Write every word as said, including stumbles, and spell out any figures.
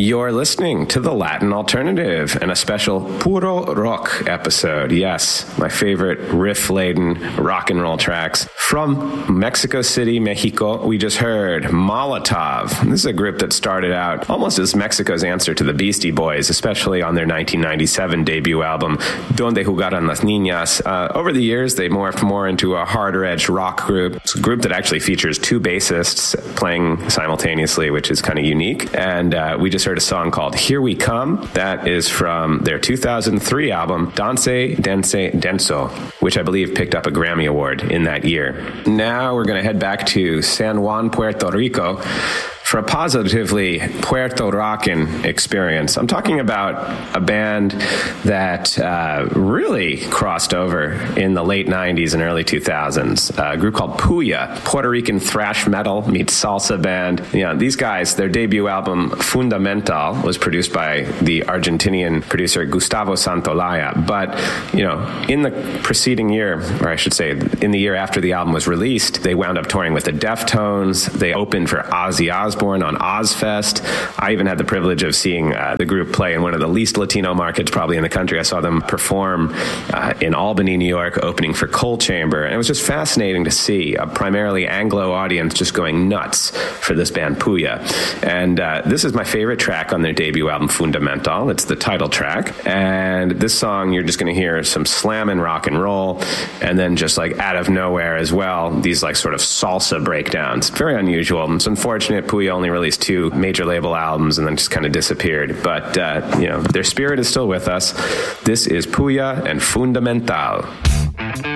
You're listening to the Latin Alternative and a special Puro Rock episode. Yes, my favorite riff-laden rock and roll tracks. From Mexico City, Mexico, we just heard Molotov. This is a group that started out almost as Mexico's answer to the Beastie Boys, especially on their nineteen ninety-seven debut album, Donde Jugaran las Niñas. Uh, over the years, they morphed more into a harder-edged rock group. It's a group that actually features two bassists playing simultaneously, which is kind of unique. And uh, we just heard a song called Here We Come. That is from their two thousand three album, Dance, Dance, Denso, which I believe picked up a Grammy Award in that year. Now we're going to head back to San Juan, Puerto Rico, for a positively Puerto Rican experience. I'm talking about a band that uh, really crossed over in the late nineties and early two thousands. A group called Puya, Puerto Rican thrash metal meets salsa band. You know, these guys, their debut album Fundamental was produced by the Argentinian producer Gustavo Santolaya. But, you know, in the preceding year, or I should say, in the year after the album was released, they wound up touring with the Deftones. They opened for Ozzy Osbourne on Ozfest. I even had the privilege of seeing uh, the group play in one of the least Latino markets probably in the country. I saw them perform uh, in Albany, New York, opening for Coal Chamber. And it was just fascinating to see a primarily Anglo audience just going nuts for this band Puya. And uh, this is my favorite track on their debut album, Fundamental. It's the title track. And this song, you're just going to hear some slammin' rock and roll, and then just like out of nowhere as well, these like sort of salsa breakdowns. Very unusual. It's unfortunate Puya only released two major label albums and then just kind of disappeared. But, uh, you know, their spirit is still with us. This is Puya and Fundamental.